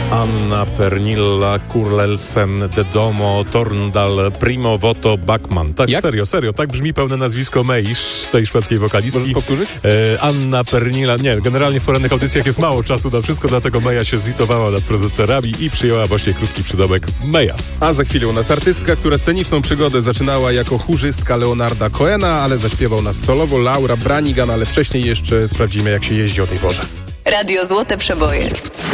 Anna Pernilla Kurlelsen de Domo Torndal Primo Voto Backman. Tak, Jak? serio, tak brzmi pełne nazwisko tej szwedzkiej wokalistki. Możesz powtórzyć? Anna Pernilla, generalnie w porannych audycjach jest mało czasu na wszystko, dlatego Meja się zlitowała nad prezenterami i przyjęła właśnie krótki przydomek Meja. A za chwilę u nas artystka, która sceniczną przygodę zaczynała jako chórzystka Leonarda Cohena, ale zaśpiewał nas solowo Laura Branigan, ale wcześniej jeszcze sprawdzimy, jak się jeździ o tej porze. Radio Złote Przeboje.